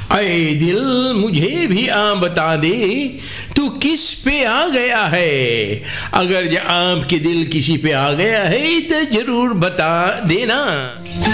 अरे दिल मुझे भी बता दे तू किस पे आ गया है। अगर आपके दिल किसी पे आ गया है तो जरूर बता देना।